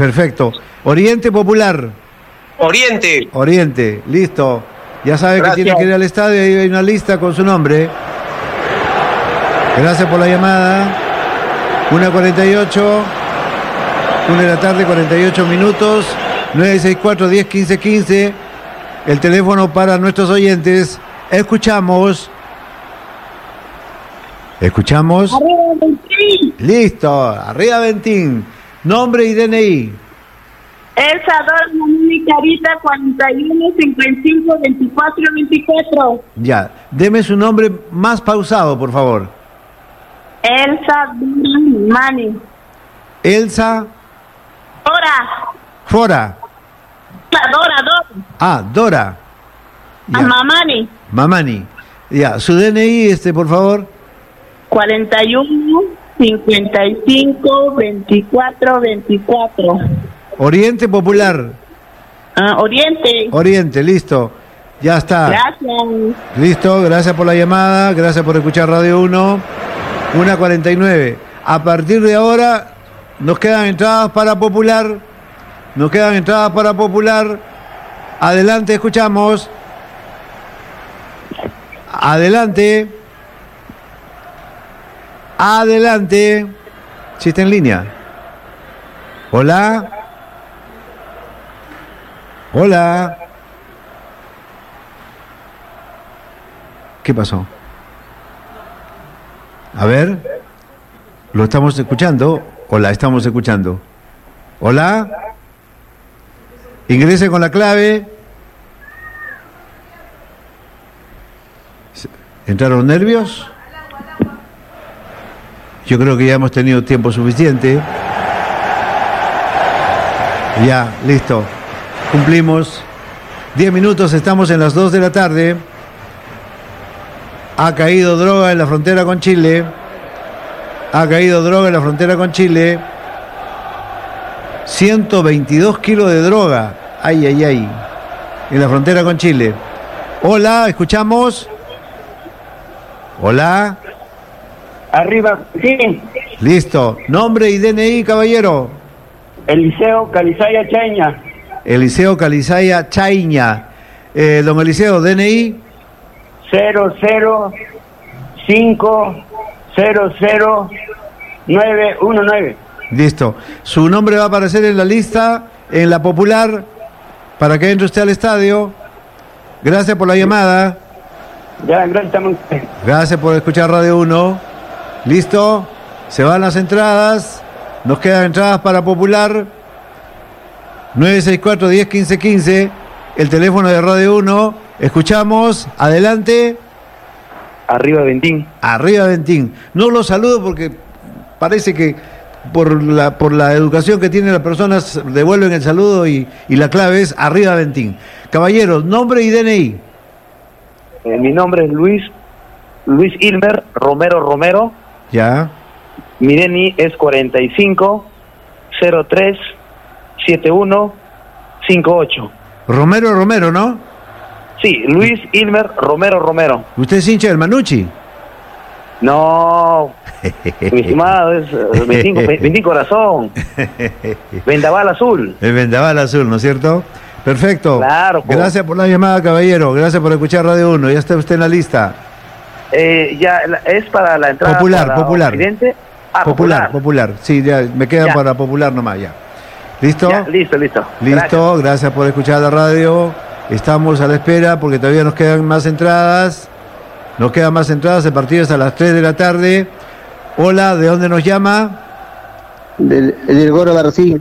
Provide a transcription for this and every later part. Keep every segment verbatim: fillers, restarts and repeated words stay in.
Perfecto. Oriente Popular. Oriente. Oriente, listo. Ya sabe Gracias. que tiene que ir al estadio, ahí hay una lista con su nombre. Gracias por la llamada. una cuarenta y ocho. una de la tarde, cuarenta y ocho minutos. nueve seis cuatro, diez, quince, quince. El teléfono para nuestros oyentes. Escuchamos. Escuchamos. Arriba Ventín. Listo. Arriba Ventín. Nombre y D N I. Elsa dos, Mamani Carita, cuarenta y uno, cincuenta y cinco, veinticuatro, veinticuatro. Ya. Deme su nombre más pausado, por favor. Elsa Mani. Elsa. Dora. Fora. Dora, Dora. Ah, Dora. Ya. A Mamani. Mamani. Ya. Su D N I, este, por favor. cuarenta y uno, cincuenta y cinco, veinticuatro, veinticuatro. Oriente Popular. Ah, Oriente. Oriente, listo. Ya está. Gracias. Listo, gracias por la llamada, gracias por escuchar Radio uno. una cuarenta y nueve. A partir de ahora nos quedan entradas para Popular. Nos quedan entradas para Popular. Adelante, escuchamos. Adelante. Adelante. Si está en línea. Hola. Hola. ¿Qué pasó? A ver. ¿Lo estamos escuchando o la estamos escuchando? Hola. Ingrese con la clave. ¿Entraron nervios? Yo creo que ya hemos tenido tiempo suficiente. Ya, listo. Cumplimos. Diez minutos, estamos en las dos de la tarde. Ha caído droga en la frontera con Chile. Ha caído droga en la frontera con Chile. ciento veintidós kilos de droga. Ay, ay, ay. En la frontera con Chile. Hola, ¿escuchamos? Hola. Arriba, sí. Listo. Nombre y D N I, caballero. Eliseo Calizaya Chaña. Eliseo Calizaya Chaña. Eh, don Eliseo, D N I. cero cero cinco cero cero nueve uno nueve. Listo. Su nombre va a aparecer en la lista, en la Popular, para que entre usted al estadio. Gracias por la llamada. Ya, gracias. Gracias por escuchar Radio uno. Listo. Se van las entradas. Nos quedan entradas para Popular. nueve seis cuatro, diez, quince, quince. El teléfono de Radio uno. Escuchamos. Adelante. Arriba Ventín. Arriba Ventín. No lo saludo porque parece que por la por la educación que tienen las personas devuelven el saludo y, y la clave es Arriba Ventín. Caballeros, nombre y D N I. Eh, mi nombre es Luis Luis Ilmer Romero Romero. Ya. Mi D N I es cuarenta y cinco cero tres setenta y uno cincuenta y ocho. Romero Romero, ¿no? Sí, Luis Ilmer Romero Romero. ¿Usted es hincha del Manucci? No, mi estimado, es uh, Ventín, Ventín Corazón. Vendaval Azul. El Vendaval Azul, ¿no es cierto? Perfecto. Claro. Po. Gracias por la llamada, caballero. Gracias por escuchar Radio uno. Ya está usted en la lista. Eh, ya, es para la entrada. Popular, para popular. Ah, popular. Popular, popular. Sí, ya me quedan ya. para Popular nomás, ya. ¿Listo? Ya, listo, listo. Listo, gracias. Gracias por escuchar la radio. Estamos a la espera porque todavía nos quedan más entradas. Nos quedan más entradas. El partido es a las tres de la tarde. Hola, ¿de dónde nos llama? Del, del Goro García.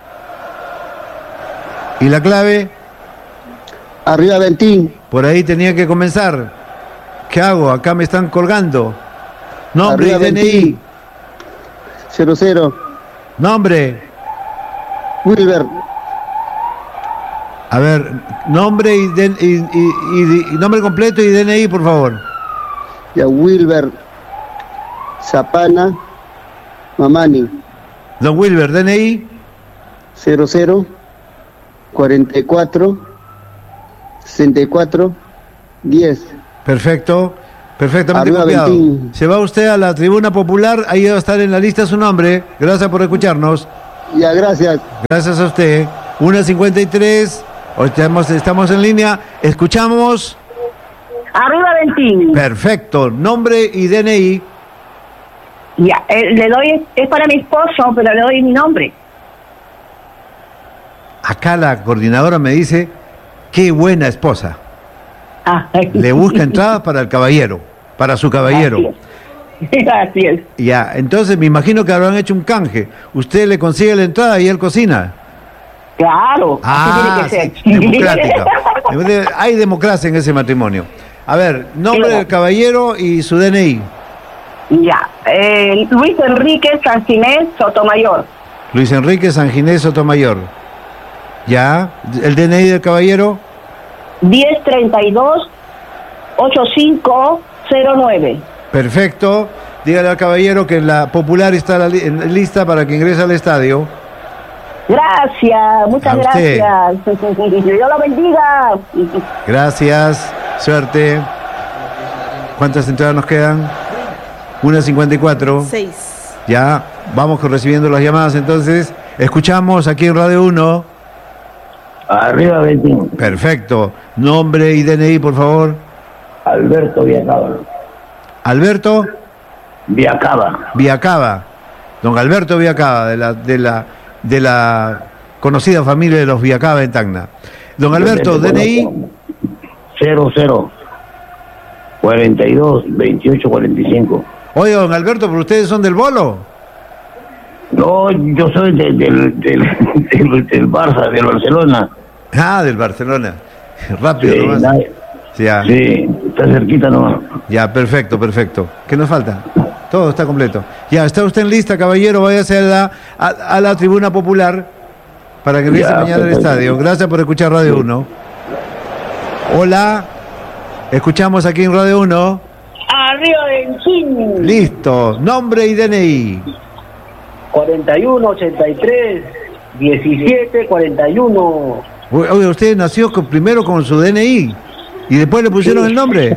¿Y la clave? Arriba Ventín. Por ahí tenía que comenzar. ¿Qué hago? Acá me están colgando. Nombre Arriba y D N I. cero cero. Nombre. Wilber. A ver, nombre y, y, y, y, y nombre completo y D N I, por favor. Ya, Wilber Zapana Mamani. Don Wilber, D N I. cero cero cuarenta y cuatro sesenta y cuatro diez. Perfecto, perfectamente Arriba copiado. Ventín. Se va usted a la tribuna popular, ahí va a estar en la lista su nombre. Gracias por escucharnos. Ya, gracias. Gracias a usted. una cincuenta y tres. Estamos, estamos en línea. Escuchamos. Arriba Ventín. Perfecto. Nombre y D N I. Ya, eh, le doy, es para mi esposo, pero le doy mi nombre. Acá la coordinadora me dice, qué buena esposa. Ah. Le busca entradas para el caballero, para su caballero. Así es. Así es. Ya, entonces me imagino que habrán hecho un canje. Usted le consigue la entrada y él cocina. Claro, Ah, así tiene que sí, ser. democrática. Hay democracia en ese matrimonio. A ver, nombre del caballero y su D N I. Ya, eh, Luis Enrique San Ginés Sotomayor. Luis Enrique San Ginés Sotomayor. Ya, el D N I del caballero. diez treinta y dos ochenta y cinco cero nueve. Perfecto. Dígale al caballero que la popular está la li- en lista para que ingrese al estadio. Gracias, muchas A usted. gracias. Que Dios lo bendiga. Gracias. Suerte. ¿Cuántas entradas nos quedan? una cincuenta y cuatro. Seis. Ya, vamos con- recibiendo las llamadas entonces. Escuchamos aquí en Radio uno. Arriba Ventín. Perfecto. Nombre y D N I, por favor. Alberto Viacaba. Alberto Viacaba. Viacaba. Don Alberto Viacaba, de la, de la, de la conocida familia de los Viacaba en Tacna. Don Alberto, D N I. cero cero cuarenta y dos veintiocho cuarenta y cinco. Oye, don Alberto, ¿pero ustedes son del Bolo? No, yo soy de- del, del, del, del Barça, del Barcelona. Ah, del Barcelona. Rápido Sí, nomás. nadie- Ya, sí, está cerquita nomás. ya, perfecto, perfecto. ¿Qué nos falta? Todo está completo. Ya, está usted en lista, caballero. Váyase a la, a, a la tribuna popular para que regrese Ya, mañana al perfecto. estadio. Gracias por escuchar Radio uno. Hola. Escuchamos aquí en Radio uno. Arriba Ventín. Listo. Nombre y D N I. cuarenta y uno ochenta y tres diecisiete cuarenta y uno. Oye, usted nació con- primero con su D N I y después le pusieron el nombre.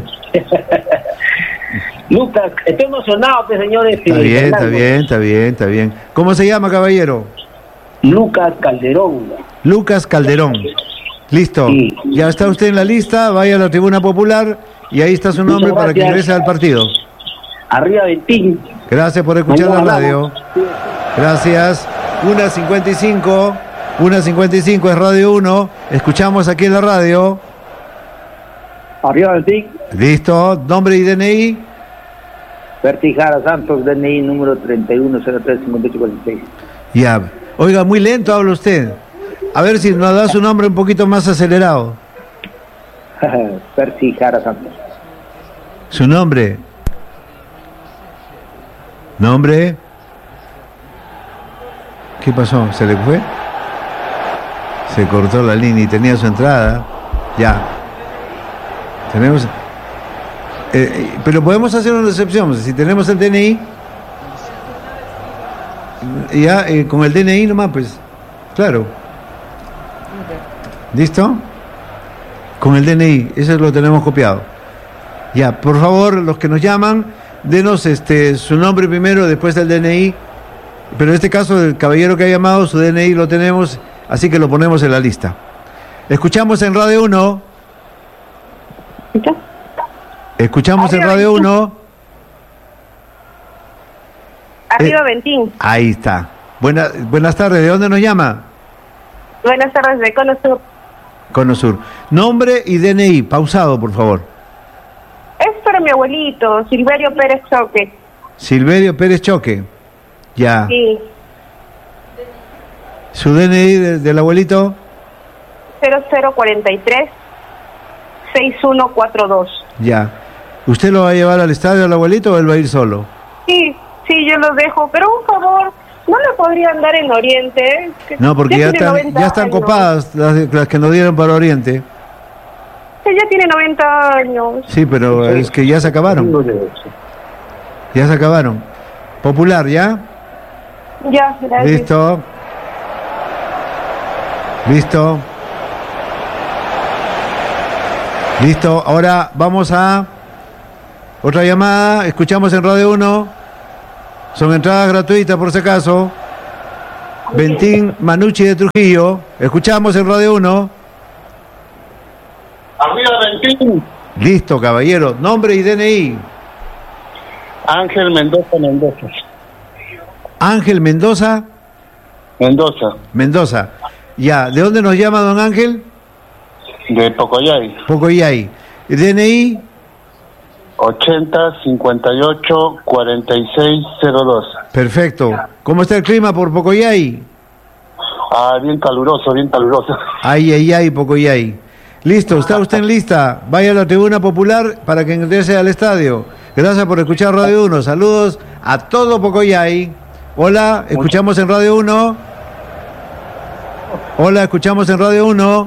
Lucas, estoy emocionado, pues, señores. Está bien, está bien, está bien, está bien. ¿Cómo se llama, caballero? Lucas Calderón. Lucas Calderón. Listo. Sí. Ya está usted en la lista, vaya a la tribuna popular y ahí está su Muchas nombre para que gracias. ingrese al partido. Arriba Ventín. Gracias por escuchar Mañana la radio. hablamos. Gracias. una cincuenta y cinco. una cincuenta y cinco es Radio uno. Escuchamos aquí en la radio. Arriba Ventín. Listo. Nombre y D N I. Vertijara Santos, D N I número treinta y uno cero tres cincuenta y ocho cuarenta y seis. Ya. Oiga, muy lento habla usted. A ver si nos da su nombre un poquito más acelerado. Vertijara Santos. Su nombre. Nombre. ¿Qué pasó? ¿Se le fue? Se cortó la línea y tenía su entrada. Ya. Tenemos. Eh, eh, pero podemos hacer una excepción. Si tenemos el D N I. Ya, eh, con el D N I nomás, pues. Claro. ¿Listo? Con el D N I. Eso lo tenemos copiado. Ya, por favor, los que nos llaman, denos este su nombre primero, después el D N I. Pero en este caso, el caballero que ha llamado, su D N I lo tenemos, así que lo ponemos en la lista. Escuchamos en Radio uno. Escuchamos en Radio uno. Arriba Eh, Ventín. Ahí está. Buena, buenas tardes, ¿de dónde nos llama? Buenas tardes, de Cono Sur. Cono Sur. Nombre y D N I, pausado, por favor. Es para mi abuelito, Silverio Pérez Choque. Silverio Pérez Choque. Ya. Sí, Su D N I de- del abuelito. cero cero cuarenta y tres sesenta y uno cuarenta y dos. Ya. ¿Usted lo va a llevar al estadio al abuelito o él va a ir solo? Sí, sí, yo lo dejo, pero un favor, ¿no le podrían dar en Oriente? Que No, porque ya tiene están, noventa ya están años. copadas las, las que nos dieron para Oriente. Que ya tiene noventa años. Sí, pero es que ya se acabaron. Ya se acabaron. Popular, ¿ya? Ya, gracias. Listo. Listo. Listo. Ahora vamos a otra llamada. Escuchamos en Radio uno. Son entradas gratuitas por si acaso. Ventín Manucci de Trujillo. Escuchamos en Radio uno. Arriba Ventín. Listo, caballero. Nombre y D N I. Ángel Mendoza Mendoza. Ángel Mendoza. Mendoza. Mendoza. Ya, ¿de dónde nos llama don Ángel? De Pocoyay. Pocoyay. D N I. ochenta cincuenta y ocho cuarenta y seis cero dos. Perfecto. ¿Cómo está el clima por Pocoyay? Ah, bien caluroso, bien caluroso. Ay, ay, ay, Pocoyay. Listo, ¿está usted en lista? Vaya a la tribuna popular para que ingrese al estadio. Gracias por escuchar Radio uno. Saludos a todo Pocoyay. Hola, escuchamos en Radio uno. Hola, escuchamos en Radio uno.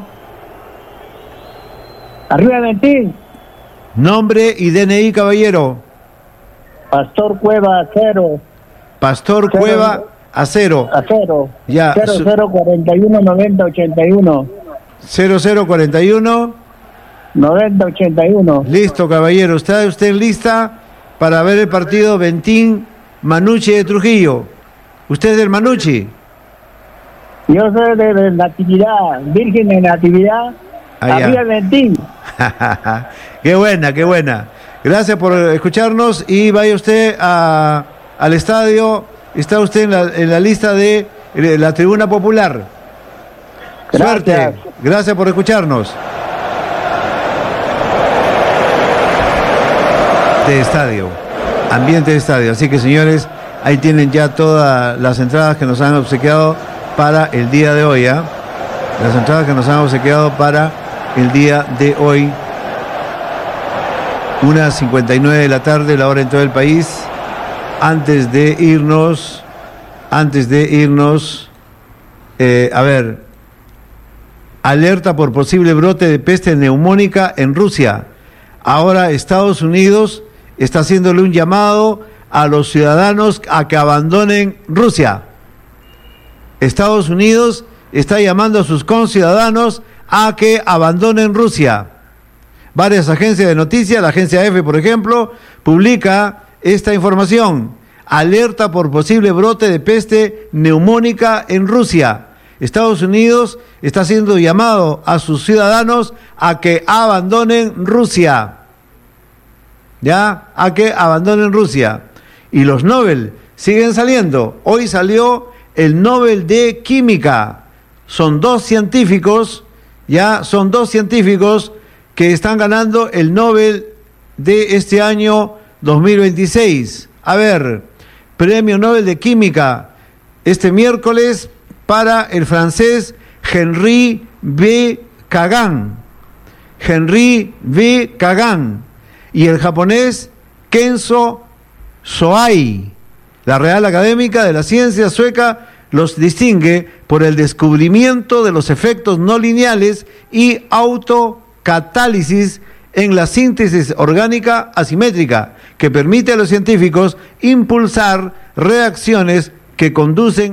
Arriba Ventín. Nombre y D N I, caballero. Pastor Cueva Acero. Pastor Cero, Cueva Acero. Acero. Ya. cero cero cuarenta y uno noventa ochenta y uno. cero cero cuarenta y uno noventa ochenta y uno. Listo, caballero. ¿Está usted lista para ver el partido Ventín Manucci de Trujillo? ¿Usted es del Manucci? Yo soy de, de Natividad, Virgen de Natividad. Ah, Arriba Ventín. Qué buena, qué buena. Gracias por escucharnos y vaya usted a, al estadio. Está usted en la, en la lista de, de la tribuna popular. Gracias. Suerte. Gracias por escucharnos. De estadio. Ambiente de estadio. Así que, señores, ahí tienen ya todas las entradas que nos han obsequiado para el día de hoy. ¿eh? Las entradas que nos han obsequiado para el día de hoy. una cincuenta y nueve de la tarde, la hora en todo el país. Antes de irnos, antes de irnos, eh, a ver, alerta por posible brote de peste neumónica en Rusia. Ahora Estados Unidos está haciéndole un llamado a los ciudadanos a que abandonen Rusia. Estados Unidos está llamando a sus conciudadanos a que abandonen Rusia. Varias agencias de noticias, la agencia EFE, por ejemplo, publica esta información. Alerta por posible brote de peste neumónica en Rusia. Estados Unidos está haciendo llamado a sus ciudadanos a que abandonen Rusia. ¿Ya? A que abandonen Rusia. Y los Nobel siguen saliendo. Hoy salió el Nobel de Química. Son dos científicos, ya son dos científicos que están ganando el Nobel de este año dos mil veintiséis. A ver, Premio Nobel de Química este miércoles para el francés Henri B. Kagan. Henri B. Kagan. Y el japonés Kenzo Soai. La Real Académica de la Ciencia sueca los distingue por el descubrimiento de los efectos no lineales y autocatálisis en la síntesis orgánica asimétrica, que permite a los científicos impulsar reacciones que conducen